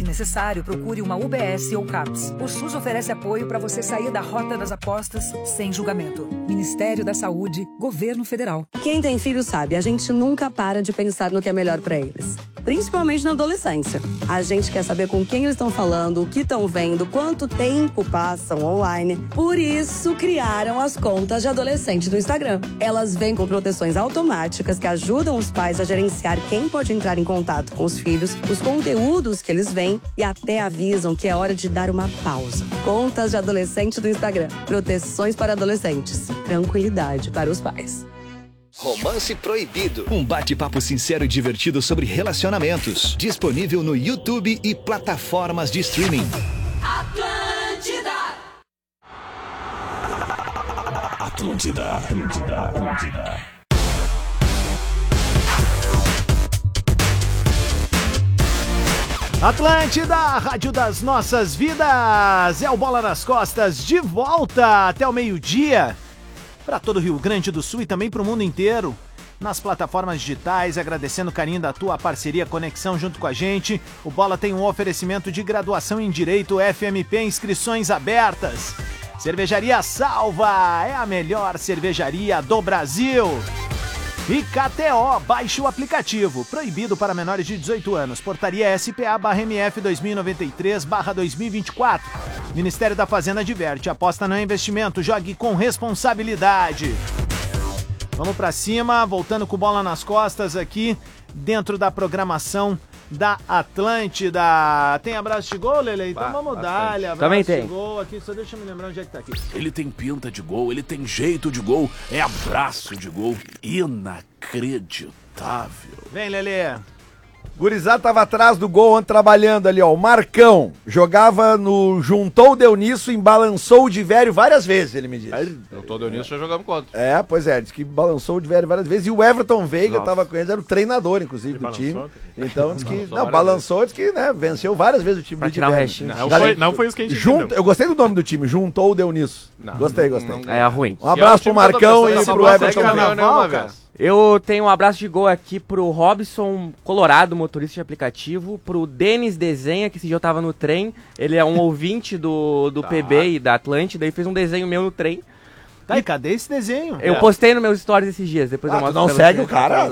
necessário, procure uma UBS ou CAPS. O SUS oferece apoio para você sair da rota das apostas sem julgamento. Ministério da Saúde, Governo Federal. Quem tem filho sabe, a gente nunca para de pensar no que é melhor para eles. Principalmente na adolescência. A gente quer saber com quem eles estão falando, o que estão vendo, quanto tempo passam online. Por isso, criaram as contas de adolescente do Instagram. Elas vêm com proteções automáticas que ajudam os pais a gerenciar quem pode entrar em contato com os filhos, os conteúdos que eles veem e até avisam que é hora de dar uma pausa. Contas de adolescente do Instagram. Proteções para adolescentes. Tranquilidade para os pais. Romance Proibido. Um bate-papo sincero e divertido sobre relacionamentos. Disponível no YouTube e plataformas de streaming. Atlântida! Atlântida, Atlântida, Atlântida. Atlântida, Rádio das Nossas Vidas. É o Bola nas Costas de volta até o meio-dia. Para todo o Rio Grande do Sul e também para o mundo inteiro, nas plataformas digitais, agradecendo o carinho da tua parceria, conexão junto com a gente. O Bola tem um oferecimento de graduação em Direito FMP, inscrições abertas. Cervejaria Salva, é a melhor cervejaria do Brasil. E KTO, baixe o aplicativo, proibido para menores de 18 anos, portaria SPA/MF 2093/2024. Ministério da Fazenda adverte, aposta no investimento, jogue com responsabilidade. Vamos pra cima, voltando com bola nas costas aqui, dentro da programação da Atlântida. Tem abraço de gol, Lele? Então vamos dar-lhe abraço Também tem. de gol aqui, só deixa eu me lembrar onde é que tá aqui. Ele tem pinta de gol, ele tem jeito de gol, é abraço de gol inacreditável. Vem, Lele. Gurizada tava atrás do gol ontem trabalhando ali, ó. O Marcão jogava no... Juntou o Deunisso, embalançou o Divério várias vezes, ele me disse. Juntou o Deunisso, já jogamos contra. É, pois é, disse que balançou o Divério várias vezes. E o Everton Veiga tava com ele, era o treinador, inclusive, do time. Então, disse que... Não, balançou, disse que, né, venceu várias vezes o time do Divério. Não foi isso que a gente Eu gostei do nome do time, Juntou o Deunisso. Gostei. É ruim. Um abraço pro Marcão e pro Everton Veiga. Eu tenho um abraço de gol aqui pro Robson Colorado, motorista de aplicativo, pro Denis Desenha, que esse dia eu tava no trem, ele é um ouvinte do PB e da Atlântida, e fez um desenho meu no trem. Tá, e cadê esse desenho? Eu postei nos meus stories esses dias, depois eu mostro. Não segue o cara?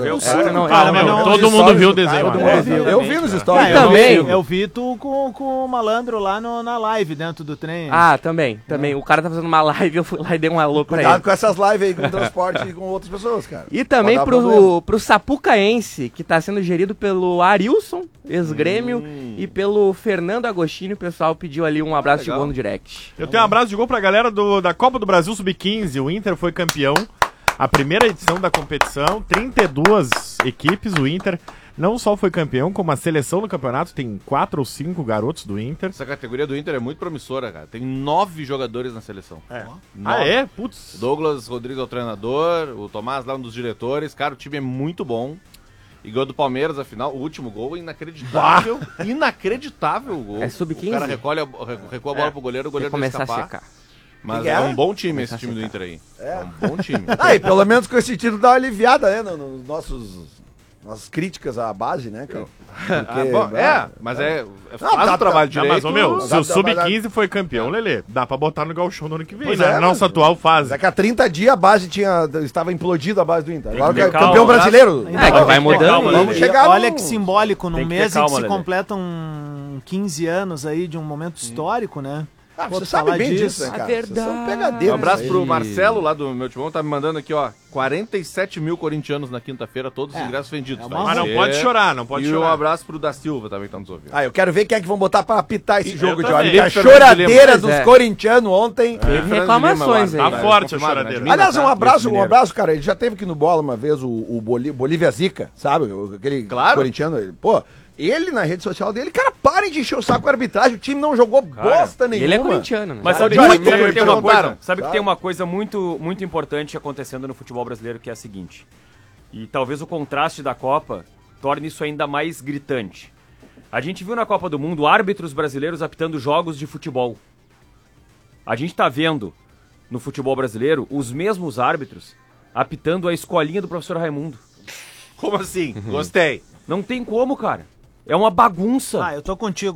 Todo mundo viu o desenho. Eu vi nos stories. Eu vi tu com o malandro lá na live dentro do trem. Ah, também. O cara tá fazendo uma live, eu fui lá e dei um alô pra ele. Cuidado com essas lives aí com transporte e com outras pessoas, cara. E também pro Sapucaense, que tá sendo gerido pelo Arilson, ex-grêmio, e pelo Fernando Agostinho. O pessoal pediu ali um abraço de gol no direct. Eu tenho um abraço de gol pra galera da Copa do Brasil Sub-15. O Inter foi campeão. A primeira edição da competição, 32 equipes. O Inter não só foi campeão, como a seleção do campeonato tem 4 ou 5 garotos do Inter. Essa categoria do Inter é muito promissora, cara. Tem 9 jogadores na seleção. Putz. Douglas Rodrigues é o treinador, o Tomás lá um dos diretores. Cara, o time é muito bom. E ganhou do Palmeiras, afinal, o último gol, inacreditável. Inacreditável o gol. É sub-15? O cara recua a bola pro goleiro, o goleiro vai escapar. A secar. Mas é um bom time esse time do Inter aí. É um bom time. E pelo menos com esse título dá uma aliviada, né, nos nossas críticas à base, né, cara? Mas faz o trabalho direito. Mas, se o Sub-15 foi campeão, Lelê, dá pra botar no Gauchão no ano que vem, Pois né? Na nossa atual fase. Daqui a 30 dias a base estava implodida a base do Inter. Agora é campeão brasileiro. Que vai mudando. Vamos chegar Olha que simbólico, num mês em que se Lelê. completam 15 anos aí de um momento histórico, né? Você sabe bem disso, né, cara? verdade. Vocês são pegadeiros. Um abraço aí. pro Marcelo lá do meu timão, tá me mandando aqui, ó, 47 mil corintianos na quinta-feira, todos os ingressos vendidos. Mas não pode chorar, não pode E chorar. um abraço pro da Silva também que tá nos ouvindo. Eu quero ver quem é que vão botar pra apitar esse jogo de também. hoje. A Felipe choradeira Fernandes dos Lima. corintianos ontem. Teve reclamações aí. Tá forte a choradeira. Aliás, um abraço, cara. Ele já teve aqui no Bola uma vez, o Bolívia Zica, sabe? Aquele corintiano. Ele na rede social dele, cara, parem de encher o saco com a arbitragem, o time não jogou bosta nenhuma. Ele é corintiano, né? Mas sabe que tem uma coisa muito, muito importante acontecendo no futebol brasileiro, que é a seguinte. E talvez o contraste da Copa torne isso ainda mais gritante. A gente viu na Copa do Mundo árbitros brasileiros apitando jogos de futebol. A gente tá vendo no futebol brasileiro os mesmos árbitros apitando a escolinha do professor Raimundo. Como assim? Gostei. Não tem como, cara. É uma bagunça. Eu tô contigo.